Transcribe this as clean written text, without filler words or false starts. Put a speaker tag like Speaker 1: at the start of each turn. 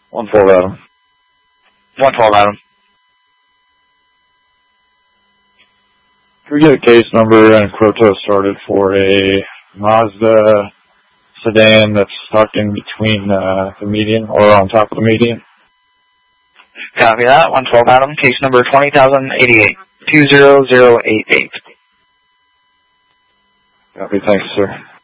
Speaker 1: 112 Adam.
Speaker 2: 112 Adam.
Speaker 1: Can we get a case number and quote started for a Mazda sedan that's stuck in between the median or on top of the median?
Speaker 2: Copy that. 112 Adam. Case number 20,088. 20088.
Speaker 1: Copy. Thanks, sir.